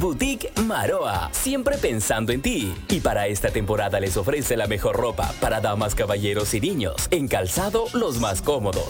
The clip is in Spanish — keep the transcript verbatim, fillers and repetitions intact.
Boutique Maroa, siempre pensando en ti. Y para esta temporada les ofrece la mejor ropa para damas, caballeros y niños, en calzado los más cómodos,